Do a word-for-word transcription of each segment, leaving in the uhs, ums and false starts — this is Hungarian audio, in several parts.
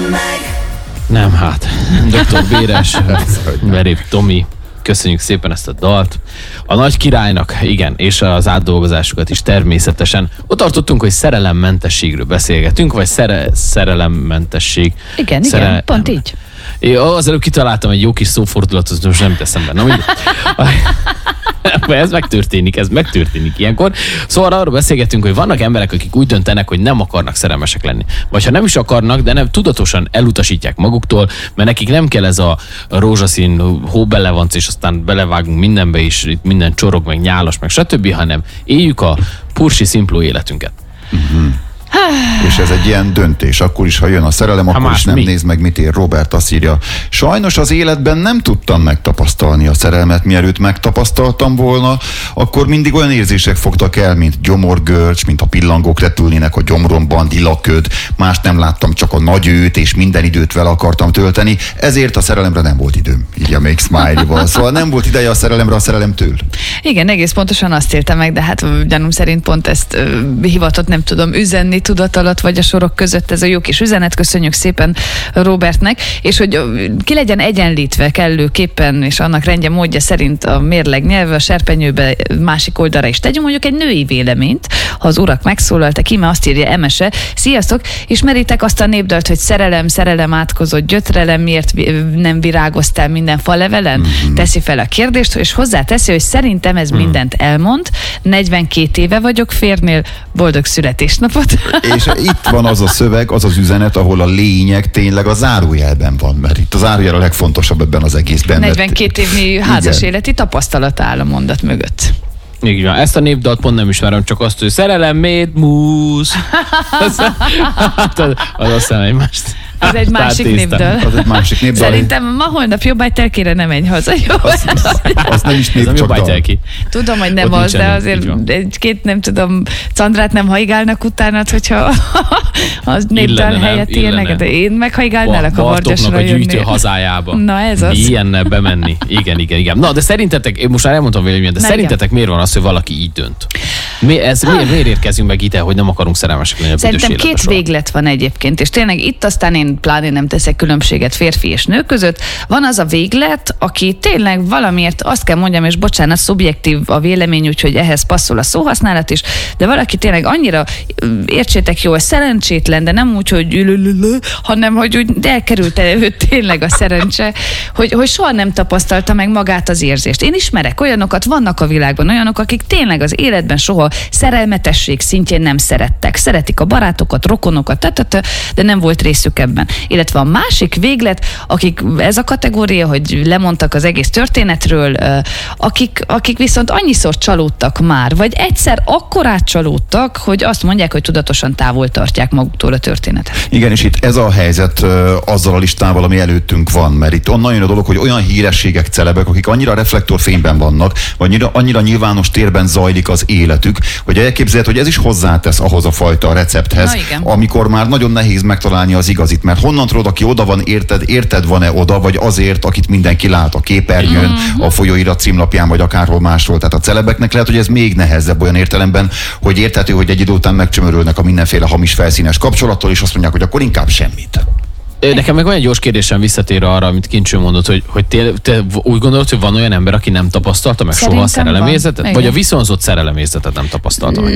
Nem, hát. doktor Béres, Veréb Tomi, köszönjük szépen ezt a dalt. A nagy királynak, igen, és az átdolgozásukat is természetesen. Ott tartottunk, hogy szerelemmentességről beszélgetünk, vagy szere, szerelemmentesség. Igen, Szere... igen, pont így. Én az előbb kitaláltam egy jó kis szófordulatot, most nem teszem be. Na, mindegy. Ez megtörténik, ez megtörténik ilyenkor. Szóval arról beszélgetünk, hogy vannak emberek, akik úgy döntenek, hogy nem akarnak szerelmesek lenni. Vagy ha nem is akarnak, de nem tudatosan elutasítják maguktól, mert nekik nem kell ez a rózsaszín hóbelevanc, és aztán belevágunk mindenbe is, itt minden csorog, meg nyálas, meg stb., hanem éljük a pursi szimpló életünket. Mm-hmm. És ez egy ilyen döntés, akkor is, ha jön a szerelem, akkor is nem mi? Nézd meg, mit ér. Robert azt írja, sajnos az életben nem tudtam megtapasztalni a szerelmet, mielőtt megtapasztaltam volna, akkor mindig olyan érzések fogtak el, mint gyomorgörcs, mint a pillangók repülnének a gyomromban, dilaköd, más nem láttam, csak a nagy őt, és minden időt vele akartam tölteni, ezért a szerelemre nem volt időm, írja még Smiley-val. Szóval nem volt ideje a szerelemre a szerelemtől. Igen, egész pontosan azt érte meg, de hát gyanúm szerint pont ezt uh, hivatott, nem tudom, üzenni tudat alatt, vagy a sorok között ez a jó kis üzenet. Köszönjük szépen Robertnek, és hogy ki legyen egyenlítve kellőképpen, és annak rendje módja szerint a mérleg nyelve, a serpenyőbe másik oldalra is tegyünk mondjuk egy női véleményt, ha az urak megszólaltak, íme azt írja Emese, sziasztok, ismeritek azt a népdalt, hogy szerelem, szerelem átkozott gyötrelem, miért nem virágoztál minden falevelen? Mm-hmm. Teszi fel a kérdést, és hozzáteszi, hogy szerintem ez mm. mindent elmond, negyvenkét éve vagyok férnél, boldog születésnapot. És itt van az a szöveg, az az üzenet, ahol a lényeg tényleg a zárójelben van, mert itt a zárójel a legfontosabb ebben az egészben. negyvenkét évnyi házas életi tapasztalat áll a mondat mögött. Így van. Ezt a népdalt pont nem ismerem, csak azt, hogy szerelem, méd, múz. az, az, az aztán egy más. Ez egy másik népdal. Az egy másik népdal. Szerintem ma holnap jobbágytelkére nem menj haza, jó? Az, az, az nem is nép, csak dal. Tudom, hogy nem ott az, de azért egy-két, nem tudom, Candrát nem haigálnak utánad, hogyha az népdal helyett írnek, de én meghaigálnálak a Vargyasra jönni. A gyűjtő hazájába. Na ez az. Ilyennel bemenni. Igen, igen, igen. Na, de szerintetek, én most már elmondtam véleményet, de Na, szerintetek igen. miért van az, hogy valaki így dönt? Mi, ez, miért, miért érkezünk meg ide, hogy nem akarunk szerelmesek lenni a büdös életbe? Szerintem két véglet van egyébként, és tényleg itt aztán én pláne nem teszek különbséget férfi és nő között. Van az a véglet, aki tényleg valamiért azt kell mondjam, és bocsánat, szubjektív a vélemény, úgyhogy ehhez passzol a szóhasználat is, de valaki tényleg annyira, értsétek jól, szerencsétlen, de nem úgy, hogy ülülülő, hanem hogy úgy elkerülte őt tényleg a szerencse, hogy, hogy soha nem tapasztalta meg magát az érzést. Én ismerek olyanokat, vannak a világban olyanok, akik tényleg az életben soha szerelmetesség szintjén nem szerettek. Szeretik a barátokat, rokonokat, de nem volt részük ebben. Illetve a másik véglet, akik ez a kategória, hogy lemondtak az egész történetről, akik, akik viszont annyiszor csalódtak már, vagy egyszer akkorát csalódtak, hogy azt mondják, hogy tudatosan távol tartják maguktól a történetet. Igen, és itt ez a helyzet azzal a listával, ami előttünk van, mert itt onnan jön a dolog, hogy olyan hírességek, celebek, akik annyira reflektorfényben vannak, vagy annyira, annyira nyilvános térben zajlik az életük, hogy elképzelhet, hogy ez is hozzátesz ahhoz a fajta recepthez, amikor már nagyon nehéz megtalálni az igazit, mert honnan tudod, aki oda van, érted, érted van-e oda, vagy azért, akit mindenki lát a képernyőn, mm-hmm. a folyóirat címlapján, vagy akárhol máshol. Tehát a celebeknek lehet, hogy ez még nehezebb olyan értelemben, hogy érthető, hogy egy idő után megcsömörölnek a mindenféle hamis felszínes kapcsolattól, és azt mondják, hogy akkor inkább semmit. Nekem meg van egy gyors kérdésem visszatérve arra, amit Kincső mondott, hogy, hogy te, te úgy gondolod, hogy van olyan ember, aki nem tapasztalta meg Szerintem soha a szerelemérzetet? Vagy a viszonzott szerelemérzetet nem tapasztalta meg?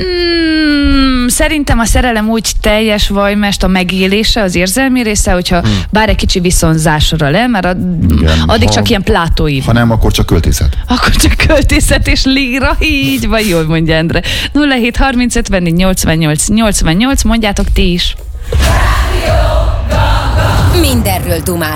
Mm, szerintem a szerelem úgy teljes vajmest, a megélése, az érzelmi része, hogyha hmm. bár egy kicsi viszonzásra le, mert a, Igen, addig ha, csak ilyen plátói. Ha nem, akkor csak költészet. Akkor csak költészet és líra, így vagy jól mondja Endre. nulla hét harminc ötvennégy nyolcvannyolc nyolcvannyolc, mondjátok ti is. Mindenről dumálunk.